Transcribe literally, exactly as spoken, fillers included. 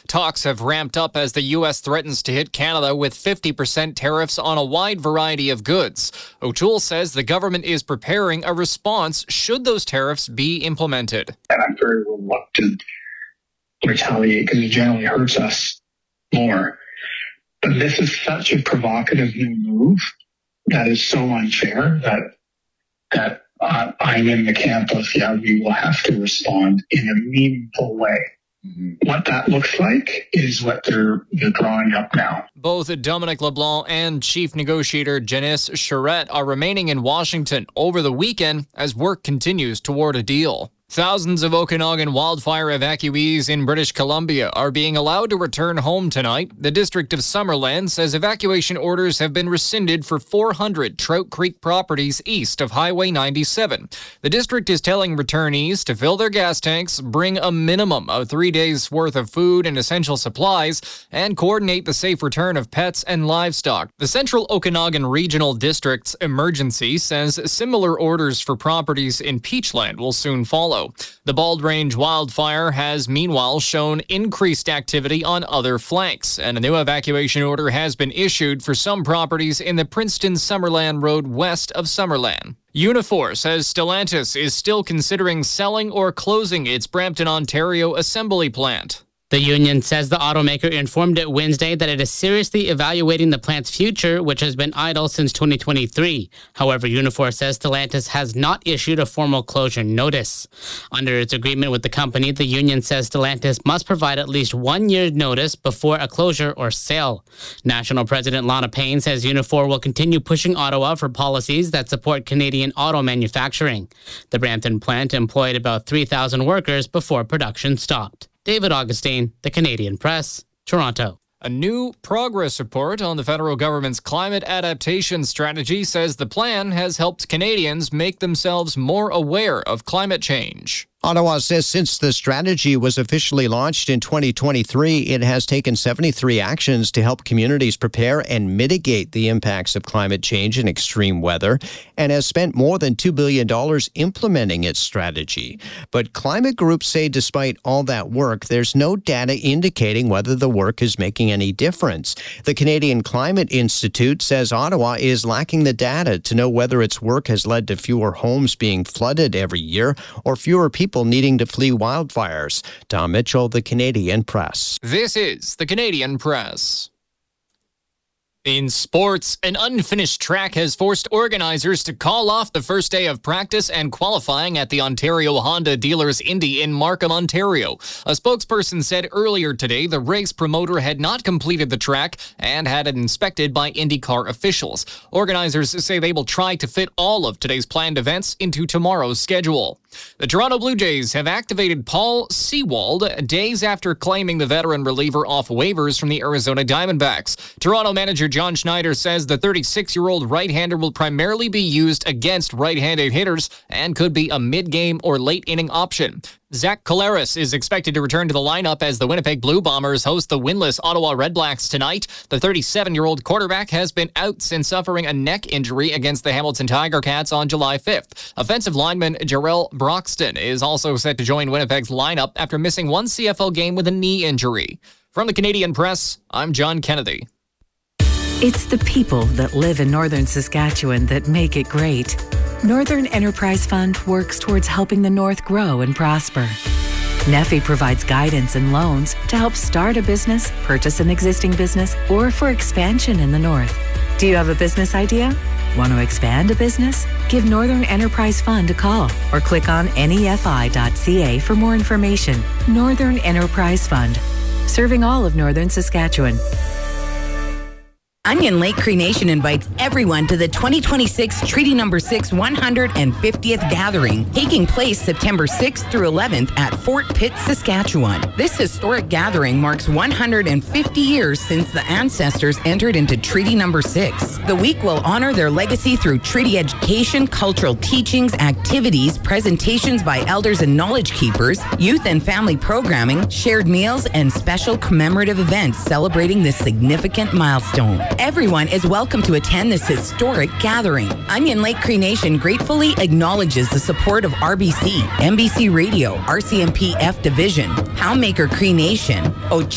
Talks have ramped up as the U S threatens to hit Canada with fifty percent tariffs on a wide variety of goods. O'Toole says the government is preparing a response should those tariffs be implemented. And I'm very reluctant to retaliate because it generally hurts us more. But this is such a provocative new move that is so unfair that that uh, I'm in the camp of, yeah, we will have to respond in a meaningful way. Mm-hmm. What that looks like is what they're, they're drawing up now. Both Dominic LeBlanc and Chief Negotiator Janice Charette are remaining in Washington over the weekend as work continues toward a deal. Thousands of Okanagan wildfire evacuees in British Columbia are being allowed to return home tonight. The District of Summerland says evacuation orders have been rescinded for four hundred Trout Creek properties east of Highway ninety-seven. The district is telling returnees to fill their gas tanks, bring a minimum of three days' worth of food and essential supplies, and coordinate the safe return of pets and livestock. The Central Okanagan Regional District's emergency says similar orders for properties in Peachland will soon follow. The Bald Range wildfire has meanwhile shown increased activity on other flanks, and a new evacuation order has been issued for some properties in the Princeton-Summerland Road west of Summerland. Unifor says Stellantis is still considering selling or closing its Brampton, Ontario assembly plant. The union says the automaker informed it Wednesday that it is seriously evaluating the plant's future, which has been idle since twenty twenty-three. However, Unifor says Stellantis has not issued a formal closure notice. Under its agreement with the company, the union says Stellantis must provide at least one year's notice before a closure or sale. National President Lana Payne says Unifor will continue pushing Ottawa for policies that support Canadian auto manufacturing. The Brampton plant employed about three thousand workers before production stopped. David Augustine, The Canadian Press, Toronto. A new progress report on the federal government's climate adaptation strategy says the plan has helped Canadians make themselves more aware of climate change. Ottawa says since the strategy was officially launched in twenty twenty-three, it has taken seventy-three actions to help communities prepare and mitigate the impacts of climate change and extreme weather, and has spent more than two billion dollars implementing its strategy. But climate groups say despite all that work, there's no data indicating whether the work is making any difference. The Canadian Climate Institute says Ottawa is lacking the data to know whether its work has led to fewer homes being flooded every year or fewer people needing to flee wildfires. Tom Mitchell, The Canadian Press. This is The Canadian Press. In sports, an unfinished track has forced organizers to call off the first day of practice and qualifying at the Ontario Honda Dealers Indy in Markham, Ontario. A spokesperson said earlier today the race promoter had not completed the track and had it inspected by IndyCar officials. Organizers say they will try to fit all of today's planned events into tomorrow's schedule. The Toronto Blue Jays have activated Paul Sewald days after claiming the veteran reliever off waivers from the Arizona Diamondbacks. Toronto manager John Schneider says the thirty-six-year-old right-hander will primarily be used against right-handed hitters and could be a mid-game or late-inning option. Zach Collaros is expected to return to the lineup as the Winnipeg Blue Bombers host the winless Ottawa Redblacks tonight. The thirty-seven-year-old quarterback has been out since suffering a neck injury against the Hamilton Tiger Cats on July fifth. Offensive lineman Jarrell Broxton is also set to join Winnipeg's lineup after missing one C F L game with a knee injury. From the Canadian Press, I'm John Kennedy. It's the people that live in northern Saskatchewan that make it great. Northern Enterprise Fund works towards helping the North grow and prosper. N E F I provides guidance and loans to help start a business, purchase an existing business, or for expansion in the North. Do you have a business idea? Want to expand a business? Give Northern Enterprise Fund a call or click on N E F I dot C A for more information. Northern Enterprise Fund, serving all of northern Saskatchewan. Onion Lake Cree Nation invites everyone to the twenty twenty-six Treaty Number six one hundred fiftieth Gathering, taking place September sixth through eleventh at Fort Pitt, Saskatchewan. This historic gathering marks one hundred fifty years since the ancestors entered into Treaty Number six. The week will honor their legacy through treaty education, cultural teachings, activities, presentations by elders and knowledge keepers, youth and family programming, shared meals, and special commemorative events celebrating this significant milestone. Everyone is welcome to attend this historic gathering. Onion Lake Cree Nation gratefully acknowledges the support of R B C, N B C Radio, R C M P F Division, Howmaker Cree Nation,